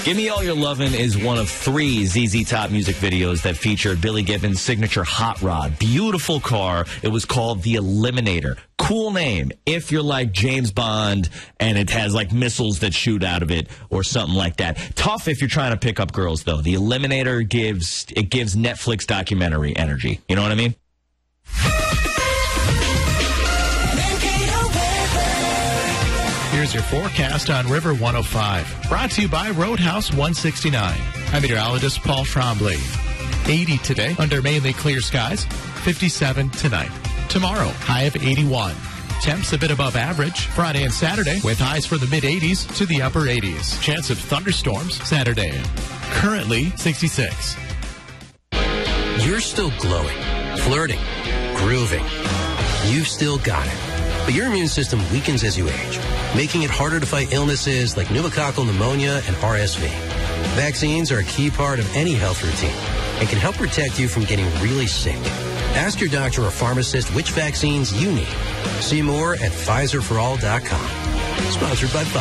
Give Me All Your Lovin' is one of 3 ZZ Top music videos that featured Billy Gibbons' signature hot rod. Beautiful car. It was called the Eliminator. Cool name if you're like James Bond and it has like missiles that shoot out of it or something like that. Tough if you're trying to pick up girls, though. The Eliminator gives Netflix documentary energy. You know what I mean? Here's your forecast on River 105. Brought to you by Roadhouse 169. I'm meteorologist Paul Trombley. 80 today under mainly clear skies. 57 tonight. Tomorrow, high of 81. Temps a bit above average Friday and Saturday with highs from the mid-80s to the upper 80s. Chance of thunderstorms Saturday. Currently 66. You're still glowing, flirting, grooving. You've still got it. But your immune system weakens as you age, making it harder to fight illnesses like pneumococcal pneumonia and RSV. Vaccines are a key part of any health routine and can help protect you from getting really sick. Ask your doctor or pharmacist which vaccines you need. See more at PfizerForAll.com. Sponsored by Pfizer.